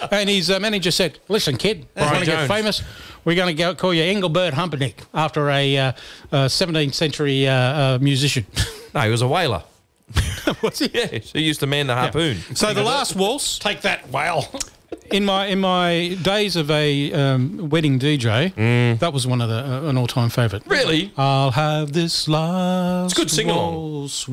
And his manager said, "Listen, kid, if you want to get famous, we're going to call you Engelbert Humperdinck after a 17th century musician." No, he was a whaler. Was he? Yeah, he used to man the harpoon. So the last waltz, Take that, whale. in my days of a wedding DJ, that was one of an all-time favourite. Really? I'll have this last It's good sing-along. waltz